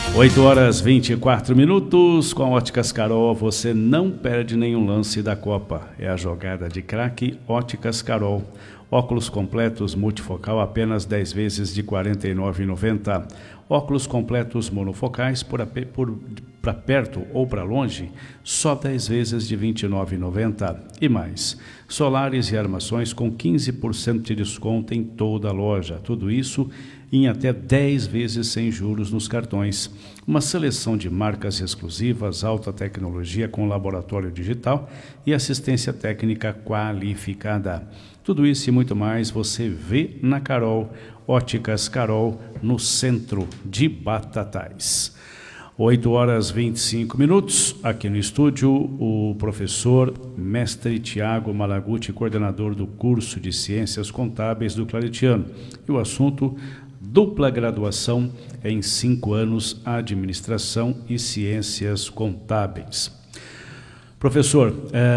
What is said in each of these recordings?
8h24. Com a Óticas Carol, você não perde nenhum lance da Copa. É a jogada de craque Óticas Carol. Óculos completos multifocal apenas 10 vezes de R$ 49,90. Óculos completos monofocais para perto ou para longe, só 10 vezes de R$ 29,90. E mais, solares e armações com 15% de desconto em toda a loja. Tudo isso em até 10 vezes sem juros nos cartões. Uma seleção de marcas exclusivas, alta tecnologia com laboratório digital e assistência técnica qualificada. Tudo isso e muito mais você vê na Carol. Óticas Carol, no centro de Batatais. 8h25. Aqui no estúdio, o professor mestre Tiago Malaguti, coordenador do curso de Ciências Contábeis do Claretiano. E o assunto: dupla graduação em 5 anos, Administração e Ciências Contábeis. Professor,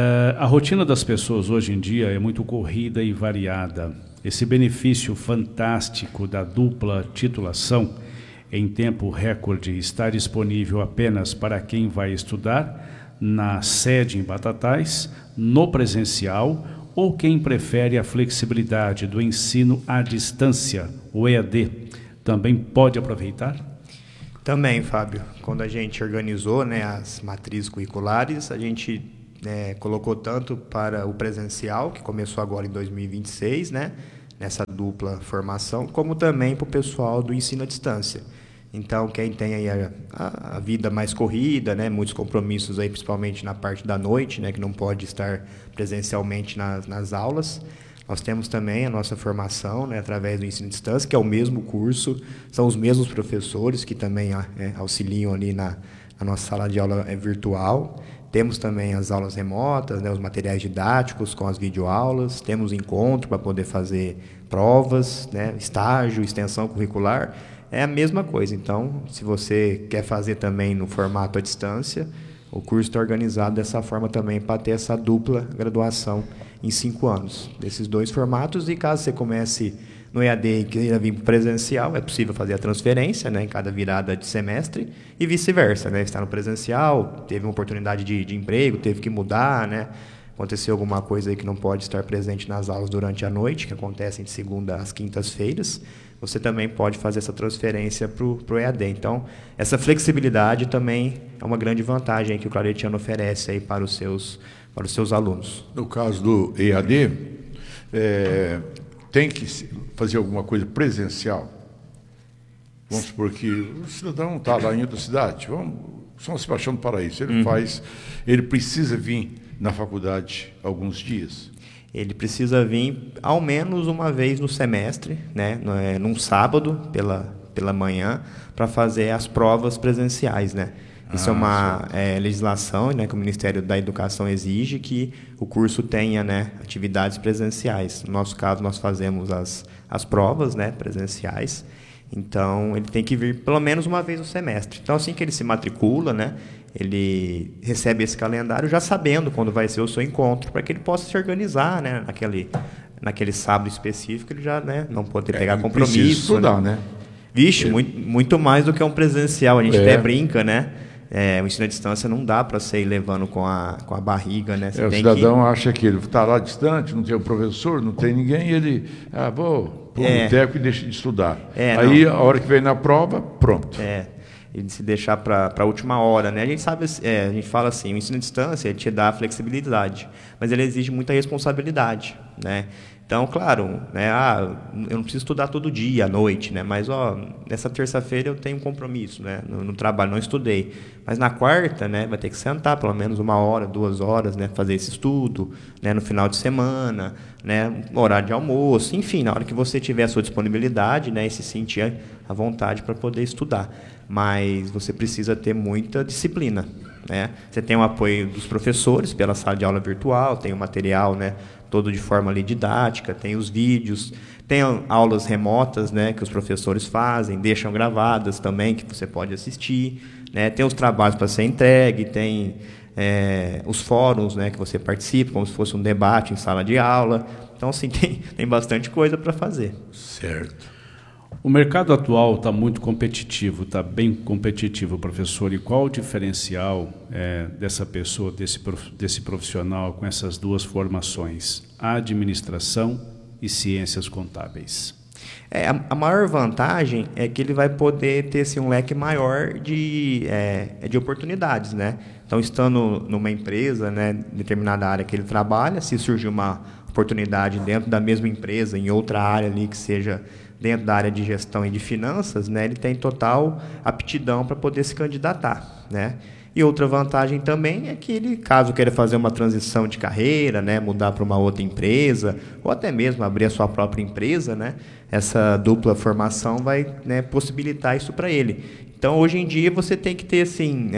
a rotina das pessoas hoje em dia é muito corrida e variada. Esse benefício fantástico da dupla titulação em tempo recorde está disponível apenas para quem vai estudar na sede em Batatais, no presencial, ou quem prefere a flexibilidade do ensino à distância, o EAD, também pode aproveitar? Também, Fábio. Quando a gente organizou, né, as matrizes curriculares, a gente colocou tanto para o presencial, que começou agora em 2026, né, nessa dupla formação, como também para o pessoal do ensino à distância. Então, quem tem aí a vida mais corrida, né, muitos compromissos aí, principalmente na parte da noite, né, que não pode estar presencialmente nas aulas, nós temos também a nossa formação, né, através do ensino à distância, que é o mesmo curso, são os mesmos professores que também auxiliam ali na nossa sala de aula virtual. Temos também as aulas remotas, né, os materiais didáticos com as videoaulas, temos encontro para poder fazer provas, né, estágio, extensão curricular, é a mesma coisa. Então, se você quer fazer também no formato à distância, o curso está organizado dessa forma também para ter essa dupla graduação em 5 anos, desses dois formatos. E caso você comece no EAD e queira vir para o presencial, é possível fazer a transferência, né, em cada virada de semestre e vice-versa, né? Está no presencial, teve uma oportunidade de emprego, teve que mudar, né? Aconteceu alguma coisa aí que não pode estar presente nas aulas durante a noite, que acontecem de segunda às quintas-feiras, você também pode fazer essa transferência para o EAD. Então, essa flexibilidade também é uma grande vantagem que o Claretiano oferece aí para os seus alunos. No caso do EAD, tem que fazer alguma coisa presencial. Vamos supor que o cidadão está lá em outra cidade, São Sebastião do Paraíso, ele precisa vir na faculdade alguns dias. Ele precisa vir ao menos uma vez no semestre, né, num sábado pela manhã, para fazer as provas presenciais, né? Isso é uma legislação, né, que o Ministério da Educação exige que o curso tenha, né, atividades presenciais. No nosso caso, nós fazemos as provas, né, presenciais. Então, ele tem que vir pelo menos uma vez no semestre. Então, assim que ele se matricula, né, ele recebe esse calendário já sabendo quando vai ser o seu encontro, para que ele possa se organizar, né, naquele sábado específico, ele já, né, não poder pegar compromisso. Precisa estudar, né? Vixe, muito mais do que um presencial. A gente até brinca, né? O ensino à distância não dá para você ir levando com a barriga, né? O cidadão acha que ele está lá distante, não tem o professor, não tem ninguém, e ele, vou para o boteco e deixa de estudar. Aí, a hora que vem na prova, pronto. Ele se deixar para a última hora, né? A gente sabe, a gente fala assim, o ensino à distância ele te dá flexibilidade, mas ele exige muita responsabilidade, né? Então, claro, né, eu não preciso estudar todo dia, à noite, né, mas nessa terça-feira eu tenho um compromisso, né, no trabalho, não estudei. Mas na quarta, né, vai ter que sentar pelo menos 1 hora, 2 horas, né, fazer esse estudo, né, no final de semana, né, no horário de almoço, enfim, na hora que você tiver a sua disponibilidade, né, e se sentir à vontade para poder estudar. Mas você precisa ter muita disciplina, né? Você tem o apoio dos professores pela sala de aula virtual, tem o material, né, todo de forma ali didática, tem os vídeos, tem aulas remotas, né, que os professores fazem, deixam gravadas também, que você pode assistir, né, tem os trabalhos para ser entregue, tem os fóruns, né, que você participa, como se fosse um debate em sala de aula. Então, assim, tem bastante coisa para fazer. Certo. O mercado atual está muito competitivo, está bem competitivo, professor. E qual o diferencial dessa pessoa, desse profissional com essas duas formações, administração e ciências contábeis? A maior vantagem é que ele vai poder ter assim, um leque maior de oportunidades, né? Então, estando numa empresa, né, em determinada área que ele trabalha, se surgir uma oportunidade dentro da mesma empresa, em outra área ali que seja dentro da área de gestão e de finanças, né, ele tem total aptidão para poder se candidatar, né? E outra vantagem também é que ele, caso queira fazer uma transição de carreira, né, mudar para uma outra empresa, ou até mesmo abrir a sua própria empresa, né, essa dupla formação vai, né, possibilitar isso para ele. Então, hoje em dia, você tem que ter assim,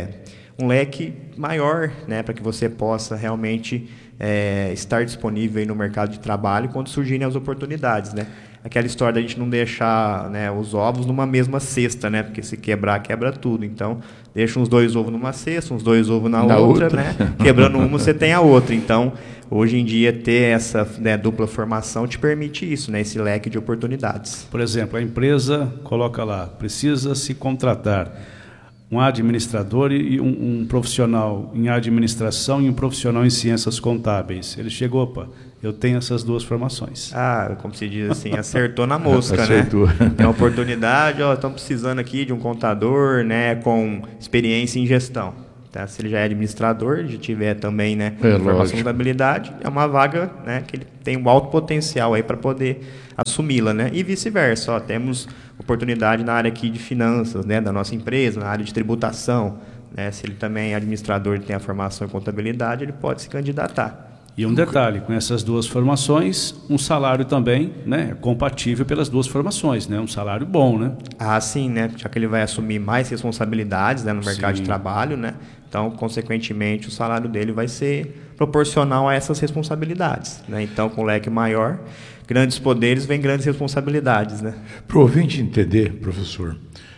um leque maior, né, para que você possa realmente estar disponível aí no mercado de trabalho quando surgirem as oportunidades, né? Aquela história da gente não deixar, né, os ovos numa mesma cesta, né? Porque se quebrar, quebra tudo. Então, deixa uns 2 ovos numa cesta, uns 2 ovos na outra, né? Quebrando uma, você tem a outra. Então, hoje em dia, ter essa, né, dupla formação te permite isso, né? Esse leque de oportunidades. Por exemplo, a empresa coloca lá, precisa se contratar um administrador e um profissional em administração e um profissional em ciências contábeis. Ele chegou, opa, eu tenho essas duas formações. Como se diz assim, acertou na mosca, Acertou. Né? Tem uma oportunidade, estamos precisando aqui de um contador, né, com experiência em gestão. Tá? Se ele já é administrador, já tiver também, né, formação de contabilidade, é uma vaga, né, que ele tem um alto potencial aí para poder assumi-la, né? E vice-versa, temos oportunidade na área aqui de finanças, né, da nossa empresa, na área de tributação, né? Se ele também é administrador e tem a formação em contabilidade, ele pode se candidatar. E um detalhe, com essas duas formações, um salário também, né, compatível pelas duas formações, né, um salário bom, né? Sim, né, já que ele vai assumir mais responsabilidades, né, no mercado de trabalho, né, então, consequentemente, o salário dele vai ser proporcional a essas responsabilidades, né? Então, com leque maior, grandes poderes vêm grandes responsabilidades, né? Para o ouvinte entender, professor,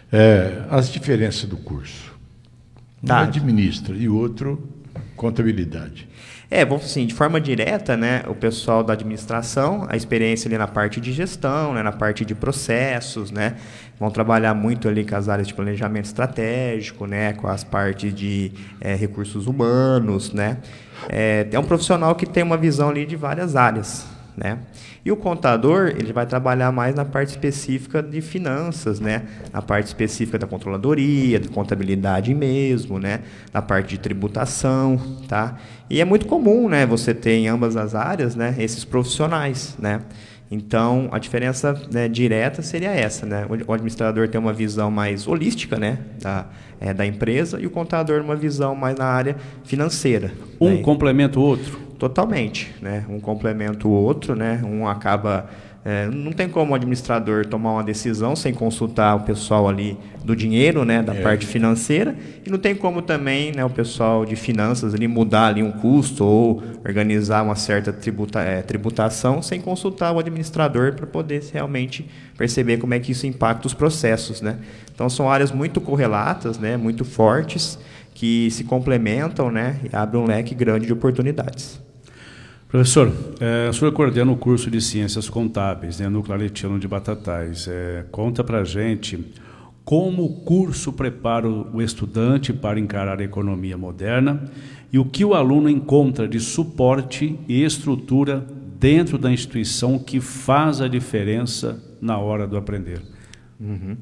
as diferenças do curso. Um administra e o outro contabilidade. Vamos assim, de forma direta, né, o pessoal da administração, a experiência ali na parte de gestão, né, na parte de processos, né, vão trabalhar muito ali com as áreas de planejamento estratégico, né, com as partes de recursos humanos, né. É um profissional que tem uma visão ali de várias áreas, né. E o contador, ele vai trabalhar mais na parte específica de finanças, né? Na parte específica da controladoria, da contabilidade mesmo, né? Na parte de tributação, tá? E é muito comum, né, você ter em ambas as áreas, né, esses profissionais, né? Então, a diferença, né, direta seria essa, né? O administrador tem uma visão mais holística, né, da empresa, e o contador uma visão mais na área financeira. Um complementa o outro? Totalmente, né? Um complementa o outro, né? Um acaba... não tem como o administrador tomar uma decisão sem consultar o pessoal ali do dinheiro, né, da parte financeira, e não tem como também, né, o pessoal de finanças ali mudar ali um custo ou organizar uma certa tributação sem consultar o administrador para poder realmente perceber como é que isso impacta os processos, né? Então são áreas muito correlatas, né, muito fortes, que se complementam, né, e abrem um leque grande de oportunidades. Professor, o senhor coordena o curso de Ciências Contábeis, né, no Claretiano de Batatais. Conta para a gente como o curso prepara o estudante para encarar a economia moderna e o que o aluno encontra de suporte e estrutura dentro da instituição que faz a diferença na hora do aprender. Uhum.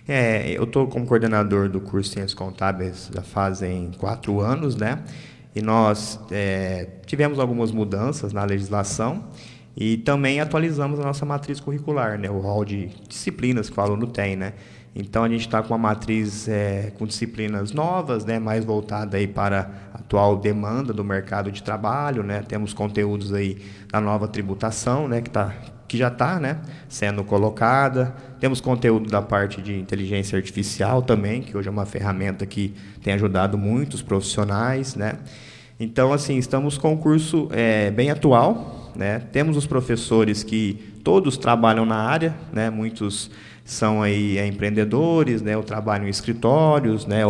Eu estou como coordenador do curso de Ciências Contábeis já fazem 4 anos, né? E nós tivemos algumas mudanças na legislação e também atualizamos a nossa matriz curricular, né? O rol de disciplinas que o aluno tem, né? Então, a gente está com uma matriz com disciplinas novas, né? Mais voltada aí para a atual demanda do mercado de trabalho, né? Temos conteúdos aí da nova tributação, né? Que já está, né, sendo colocada. Temos conteúdo da parte de inteligência artificial também, que hoje é uma ferramenta que tem ajudado muitos profissionais, né? Então, assim, estamos com um curso bem atual, né? Temos os professores que todos trabalham na área, né? Muitos são aí empreendedores, né? Ou trabalham em escritórios, né?